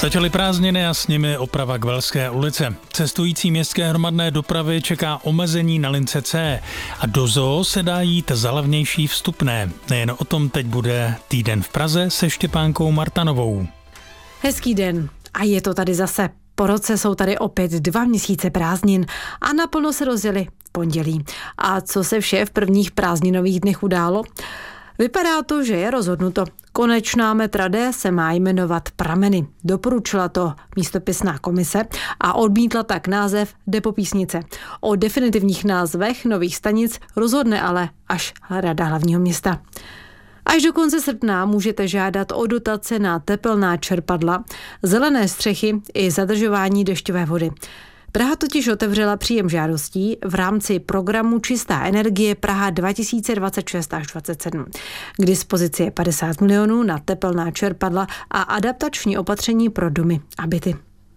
Začaly prázdniny a s nimi oprava Gvelské ulice. Cestující městské hromadné dopravy čeká omezení na lince C a do zoo se dá jít za levnější vstupné. Nejen o tom teď bude Týden v Praze se Štěpánkou Martanovou. Hezký den a je to tady zase. Po roce jsou tady opět 2 měsíce prázdnin a naplno se rozjeli v pondělí. A co se vše v prvních prázdninových dnech událo? Vypadá to, že je rozhodnuto. Konečná metra D se má jmenovat Prameny. Doporučila to místopisná komise a odmítla tak název Depo Písnice. O definitivních názvech nových stanic rozhodne ale až Rada hlavního města. Až do konce srpna můžete žádat o dotace na tepelná čerpadla, zelené střechy i zadržování dešťové vody. Praha totiž otevřela příjem žádostí v rámci programu Čistá energie Praha 2026 až 2027. K dispozici je 50 milionů na tepelná čerpadla a adaptační opatření pro domy a byty.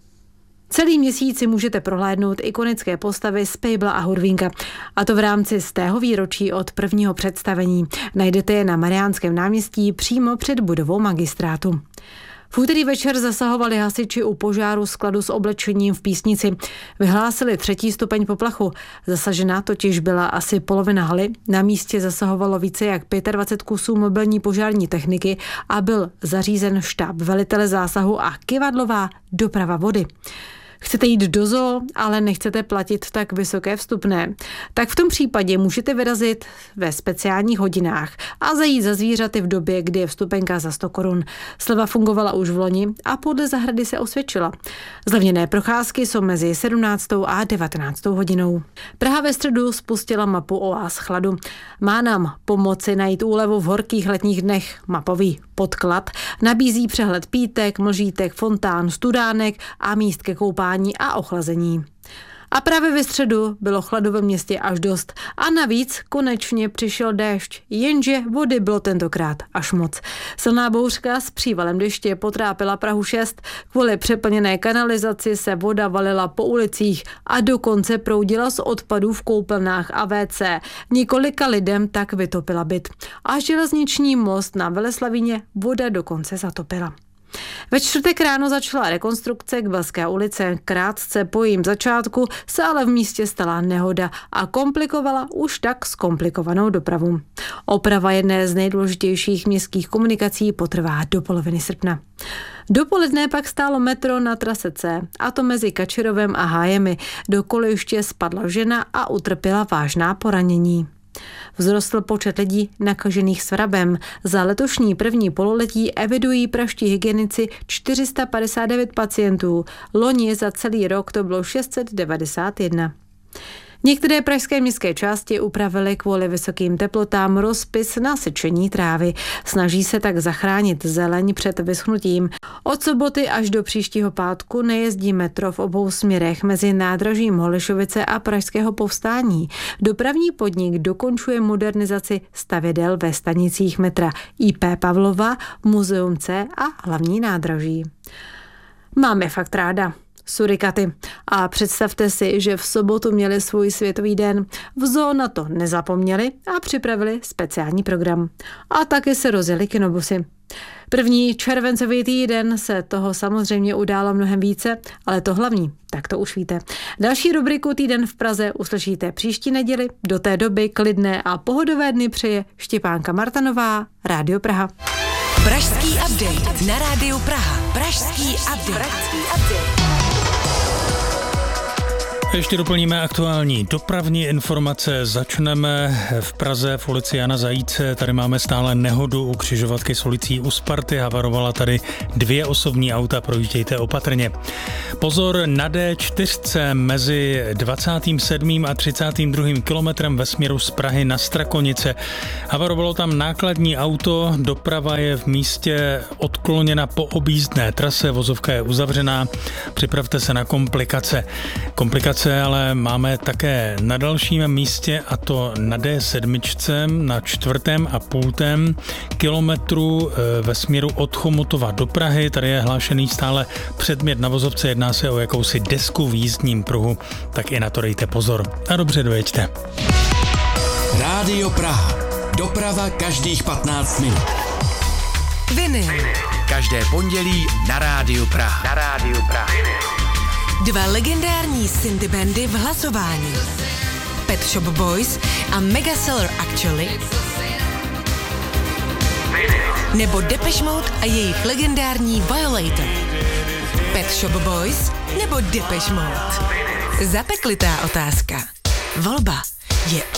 Celý měsíc si můžete prohlédnout ikonické postavy z Pejbla a Hurvínka. A to v rámci 100. výročí od prvního představení. Najdete je na Mariánském náměstí přímo před budovou magistrátu. V úterý večer zasahovali hasiči u požáru skladu s oblečením v Písnici. Vyhlásili 3. stupeň poplachu. Zasažená totiž byla asi polovina haly. Na místě zasahovalo více jak 25 kusů mobilní požární techniky a byl zařízen štáb velitele zásahu a kyvadlová doprava vody. Chcete jít do zoo, ale nechcete platit tak vysoké vstupné? Tak v tom případě můžete vyrazit ve speciálních hodinách a zajít za zvířaty v době, kdy je vstupenka za 100 korun. Sleva fungovala už v loni a podle zahrady se osvědčila. Zlevněné procházky jsou mezi 17. a 19. hodinou. Praha ve středu spustila mapu oáz chladu. Má nám pomoci najít úlevu v horkých letních dnech. Mapový podklad nabízí přehled pítek, mlžítek, fontán, studánek a míst ke koupání a ochlazení. A právě ve středu bylo chladu ve městě až dost a navíc konečně přišel déšť, jenže vody bylo tentokrát až moc. Silná bouřka s přívalem deště potrápila Prahu 6, kvůli přeplněné kanalizaci se voda valila po ulicích a dokonce proudila z odpadů v koupelnách a WC. Několika lidem tak vytopila byt. A železniční most na Veleslavíně voda dokonce zatopila. Ve čtvrtek ráno začala rekonstrukce Gvelské ulice. Krátce po jejím začátku se ale v místě stala nehoda a komplikovala už tak zkomplikovanou dopravu. Oprava jedné z nejdůležitějších městských komunikací potrvá do poloviny srpna. Dopoledne pak stálo metro na trase C, a to mezi Kačerovem a Hájemi. Do kolejiště spadla žena a utrpěla vážná poranění. Vzrostl počet lidí nakažených svrabem. Za letošní první pololetí evidují pražští hygienici 459 pacientů. Loni za celý rok to bylo 691. Některé pražské městské části upravily kvůli vysokým teplotám rozpis na sečení trávy. Snaží se tak zachránit zeleň před vyschnutím. Od soboty až do příštího pátku nejezdí metro v obou směrech mezi nádražím Holešovice a Pražského Povstání. Dopravní podnik dokončuje modernizaci stavidel ve stanicích metra IP Pavlova, Muzeum C a hlavní nádraží. Máme fakt ráda surikaty. A představte si, že v sobotu měli svůj světový den. V zoo na to nezapomněli a připravili speciální program. A taky se rozjeli kinobusy. První červencový týden se toho samozřejmě událo mnohem více, ale to hlavní, tak to už víte. Další rubriku Týden v Praze uslyšíte příští neděli. Do té doby klidné a pohodové dny přeje Štěpánka Martanová, Rádio Praha. Pražský update na Rádiu Praha. Pražský update. Ještě doplníme aktuální dopravní informace. Začneme v Praze v ulici Jana Zajíce. Tady máme stále nehodu u křižovatky s ulicí u Sparty. Havarovala tady 2 osobní auta, projíždějte opatrně. Pozor na D4 mezi 27. a 32. kilometrem ve směru z Prahy na Strakonice. Havarovalo tam nákladní auto, doprava je v místě odkloněna po objízdné trase, vozovka je uzavřená. Připravte se na komplikace. Ale máme také na dalším místě, a to na D7 na 4,5 kilometru ve směru od Chomutova do Prahy. Tady je hlášený stále předmět na vozovce, jedná se o jakousi desku v jízdním pruhu, tak i na to dejte pozor. A dobře dojeďte. Rádio Praha. Doprava každých 15 minut. Vinyl. Každé pondělí na Rádiu Praha. Dva legendární synthie bandy v hlasování. Pet Shop Boys a Mega Seller Actually, nebo Depeche Mode a jejich legendární Violator. Pet Shop Boys nebo Depeche Mode? Zapeklitá otázka. Volba je